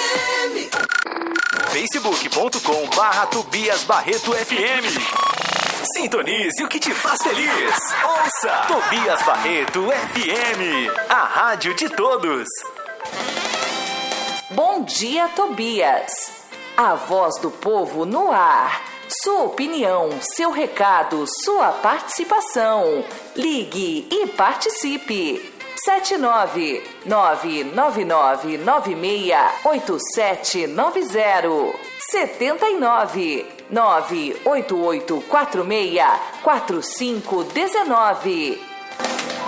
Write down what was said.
facebook.com/Tobias Barreto FM. Sintonize o que te faz feliz. Ouça Tobias Barreto FM, a rádio de todos. Bom dia, Tobias. A voz do povo no ar. Sua opinião, seu recado, sua participação. Ligue e participe. 79-99996-8790. 79-98846-4519.